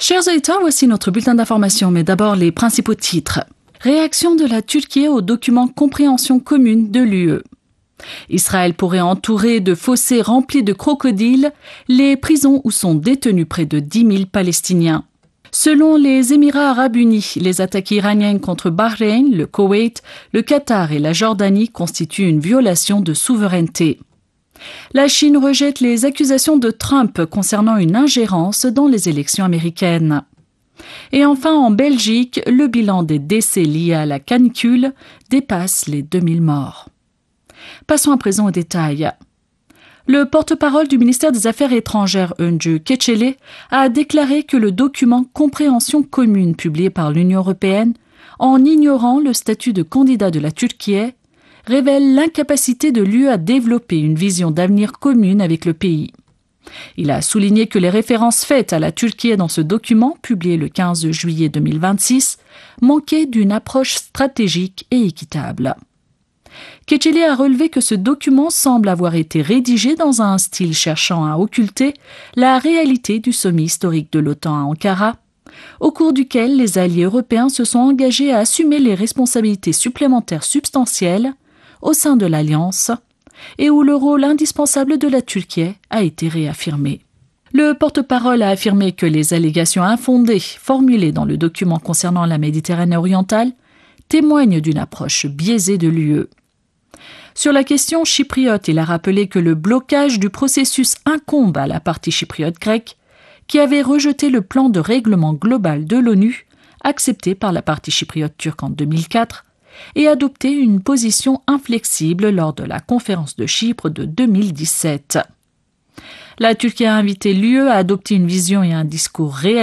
Chers auditeurs, voici notre bulletin d'information, mais d'abord les principaux titres. Réaction de la Turquie au document compréhension commune de l'UE. Israël pourrait entourer de fossés remplis de crocodiles les prisons où sont détenus près de 10 000 Palestiniens. Selon les Émirats arabes unis, les attaques iraniennes contre Bahreïn, le Koweït, le Qatar et la Jordanie constituent une violation de souveraineté. La Chine rejette les accusations de Trump concernant une ingérence dans les élections américaines. Et enfin, en Belgique, le bilan des décès liés à la canicule dépasse les 2000 morts. Passons à présent aux détails. Le porte-parole du ministère des Affaires étrangères, Öncü Keçeli, a déclaré que le document Compréhension commune publié par l'Union européenne, en ignorant le statut de candidat de la Turquie, révèle l'incapacité de l'UE à développer une vision d'avenir commune avec le pays. Il a souligné que les références faites à la Turquie dans ce document, publié le 15 juillet 2026, manquaient d'une approche stratégique et équitable. Keçeli a relevé que ce document semble avoir été rédigé dans un style cherchant à occulter la réalité du sommet historique de l'OTAN à Ankara, au cours duquel les alliés européens se sont engagés à assumer les responsabilités supplémentaires substantielles au sein de l'Alliance et où le rôle indispensable de la Turquie a été réaffirmé. Le porte-parole a affirmé que les allégations infondées formulées dans le document concernant la Méditerranée orientale témoignent d'une approche biaisée de l'UE. Sur la question chypriote, il a rappelé que le blocage du processus incombe à la partie chypriote grecque, qui avait rejeté le plan de règlement global de l'ONU, accepté par la partie chypriote turque en 2004, et adopté une position inflexible lors de la conférence de Chypre de 2017. La Turquie a invité l'UE à adopter une vision et un discours réaliste